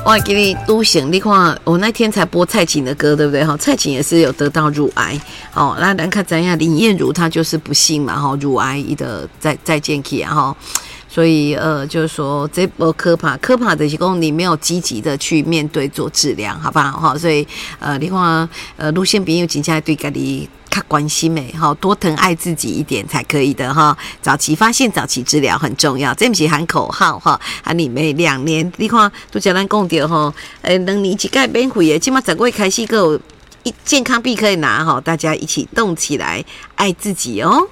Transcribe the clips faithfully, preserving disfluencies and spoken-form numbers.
哇，给你都行，你看我那天才播蔡琴的歌，对不对？哈，蔡琴也是有得到乳癌，哦，那咱看怎样，林燕如她就是不幸嘛，哈，乳癌的再再见起啊，哈。所以呃，就是说这波可怕，可怕的是说你没有积极的去面对做治疗，好不好？哈，所以呃，你看呃，路线朋友真正对家己较关心诶，哈，多疼爱自己一点才可以的哈。早期发现，早期治疗很重要，这不是喊口号哈。啊，你每两年，你看都叫咱讲到哈，呃，两年一届免费的，起码十个月开始个有一健康币可以拿哈，大家一起动起来，爱自己哦。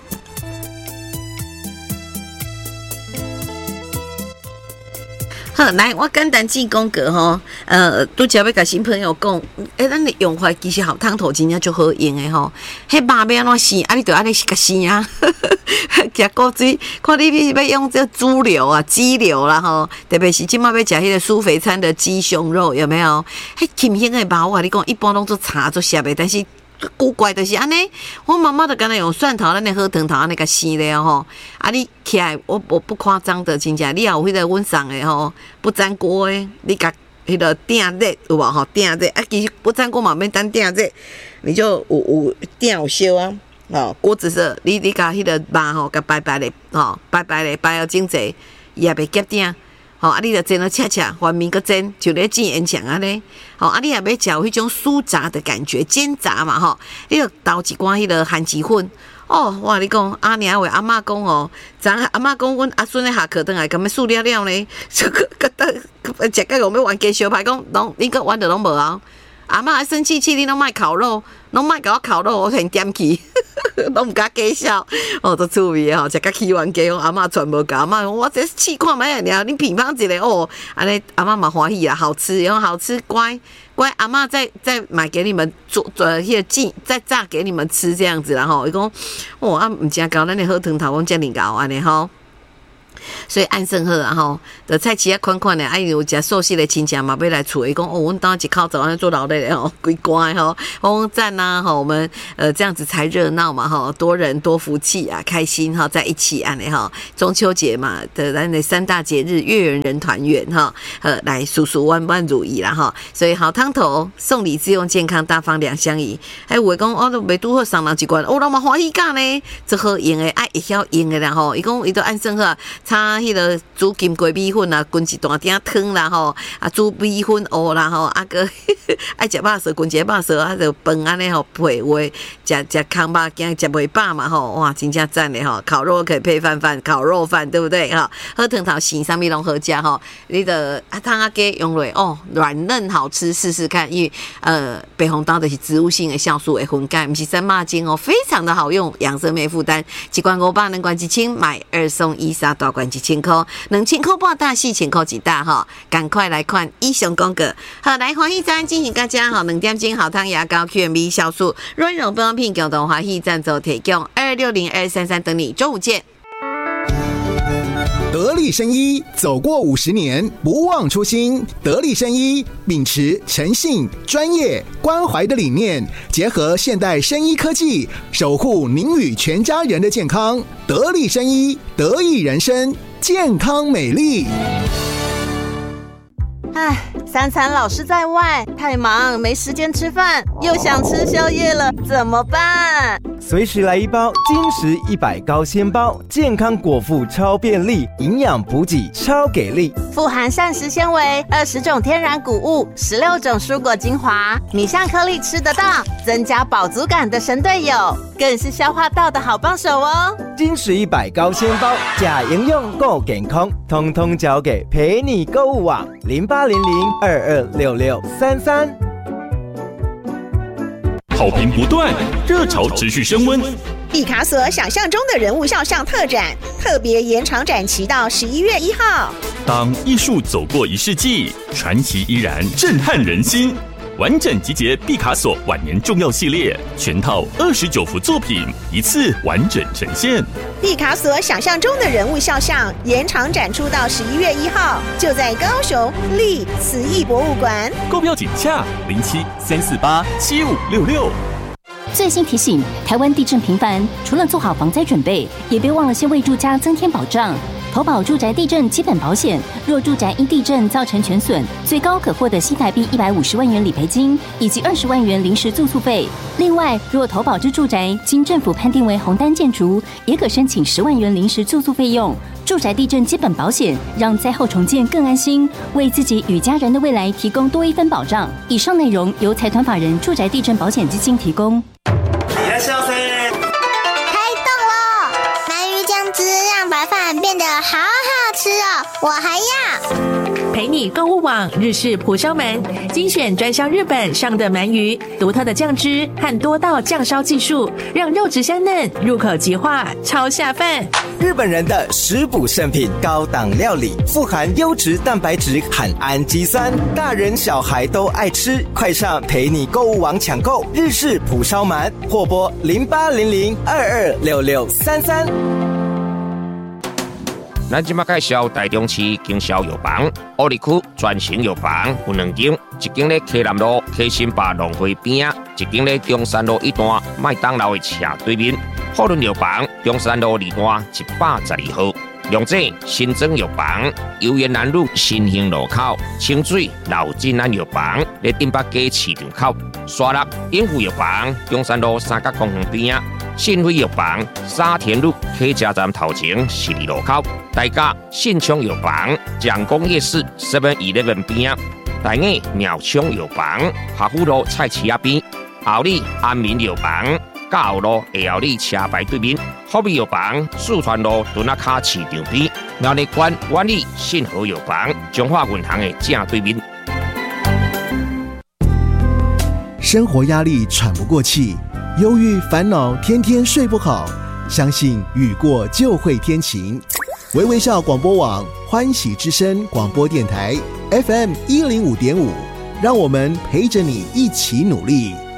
好，来，我简单记讲个吼，呃，拄则要甲新朋友讲，诶、欸，咱的用法其实好汤头真正就好用的吼。迄肉要安怎生，啊，你就安尼甲生啊，食果水，看你是要用这猪瘤啊、鸡瘤啦吼，特别是今麦要食迄个酥肥餐的鸡胸肉，有没有？迄轻轻的肉，我跟你讲，一般拢做炒做咸的，但是。古怪就是安尼，我妈妈就敢若用蒜头、咱的好糖头安尼甲生了吼。啊，你起来，我我不夸张的，真正你也有迄个阮送的吼，不粘锅的，你甲迄个鼎热有无吼？鼎热啊，其实不粘锅嘛免等鼎热，你就有有鼎有烧啊，吼锅子是，你你甲迄个肉吼，甲白白的吼，白白的白了整济，伊也袂夹鼎。好、哦，啊，你就煎了恰恰，翻面个煎，就咧煎烟肠安尼。好、哦，啊，你也要食迄种酥炸的感觉，煎炸嘛吼。你就倒一罐迄个番薯粉。哦，我跟你讲，阿娘话阿嬷讲哦，昨阿嬷讲，阮阿孙咧下课倒来，咁样输了了呢，食个有要玩鸡烧排，讲拢你个玩的拢无啊。阿嬷还生气气，你拢卖烤肉，拢卖甲我烤肉，我很点气，拢唔敢介绍，哦，都趣味吼，食甲起完鸡，阿嬷全无甲阿嬷，我这试看卖啊，你品尝一下哦，安尼阿嬷嘛欢喜啦，好吃，然后好吃，乖乖，阿嬷再再买给你们做做迄个鸡，再炸给你们吃这样子啦吼，伊讲，哦啊，唔真高，咱的好汤头讲遮尔高安尼吼。所以按算好啊吼，就菜市啊款款的，啊有食素食的亲戚嘛要来厝，伊讲哦，阮当一口早安做老累的吼，规乖吼，我讲赞呐吼，我们呃这样子才热闹嘛吼，多人多福气啊，开心哈，在一起安尼哈，中秋节嘛的咱的三大节日，月圆人团圆哈，呃来叔叔万万如意啦哈，所以好汤头送礼自用健康大方两相宜，还有话讲哦都袂拄好送人一罐，哦人嘛欢喜干呢，这好用的爱会晓用的啦吼，伊讲伊都按算好。炒迄个煮金龟米粉啊，滚一大鼎汤啦吼，啊煮米粉糊啦吼，啊个爱食肉臊，滚一个肉臊啊，就饭安尼吼配话，食食空肉惊食袂饱嘛吼，哇，真正赞嘞吼！烤肉可以配饭饭，烤肉饭对不对哈？好汤头生啥物拢好食吼，你的啊汤啊鸡用落哦，软嫩好吃，试试看，因为呃北红刀的是植物性的酵素的混钙，不是生马精哦，非常的好用，养生没负担，一罐五百，两罐一千，买二送一，三大罐一千块，两千块半大，四千块一大哈，赶快来看以上广告。好，来欢喜站进行大家好，两点钟好汤牙膏 Q M B 酵素润溶保养品，共同欢喜赞助提供二六零二三三等你，中午见。 得力生医走过五十年，不忘初心。得力生医秉持诚信、专业、关怀的理念，结合现代生医科技，守护您与全家人的健康。得力生医，得益人生，健康美丽。 唉，三餐老是在外，太忙没时间吃饭，又想吃宵夜了，怎么办？ 随时来一包金石一百高纤包，健康果腹超便利，营养补给超给力， 富含膳食纤维、二十种天然谷物、十六种蔬果精华，米香颗粒吃得到，增加饱足感的神队友，更是消化道的好帮手哦。 金石一百高纤包，假营养够健康，通通交给陪你购物网零八零零二二六六三三。 好评不断，热潮持续升温。 毕卡索想象中的人物肖像特展，特别延长展期到十一月一号。 当艺术走过一世纪，传奇依然震撼人心。完整集结毕卡索晚年重要系列，全套二十九幅作品，一次完整呈现。 毕卡索想象中的人物肖像延长展出到十一月一号，就在高雄立慈艺博物馆。 购票请洽零七三四八七五六六。 最新提醒：台湾地震频繁，除了做好防灾准备，也别忘了先为住家增添保障。 投保住宅地震基本保险，若住宅因地震造成全损，最高可获得新台币一百五十万元理赔金以及二十万元临时住宿费。另外，若投保之住宅经政府判定为红单建筑，也可申请十万元临时住宿费用。住宅地震基本保险，让灾后重建更安心，为自己与家人的未来提供多一分保障。以上内容由财团法人住宅地震保险基金提供。 白饭变得好好吃哦，我还要陪你购物网日式蒲烧门，精选专销日本上的鳗鱼，独特的酱汁和多道酱烧技术，让肉质香嫩，入口即化，超下饭。 日本人的食补圣品，高档料理，富含优质蛋白质和氨基酸，大人小孩都爱吃。快上陪你购物网抢购日式蒲烧鳗，或拨零八零零二二六六三三。 咱即马介绍台中市经销药房，乌里区专型药房有两间，一间咧溪南路溪新坝农会边啊，一间咧中山路一段麦当劳的斜对面。富润药房中山路二段一百十二号。龙井新庄药房游园南路新兴路口，清水老金安药房咧顶北街市场口，沙鹿永福药房中山路三角公园边啊。信辉药房沙田路客家站头前十二路口，大家信昌药房蒋公夜市 seven eleven 边，大雅鸟昌药房下虎路菜市仔边，后里安民药房甲后路下后里车牌对面，福美药房四川路墩仔卡市场边，苗栗县万里信和药房中华银行的正对面。 生活压力喘不过气，忧郁烦恼，天天睡不好。相信雨过就会天晴。微微笑广播网欢喜之声广播电台 F M 一零五点五，让我们陪着你一起努力。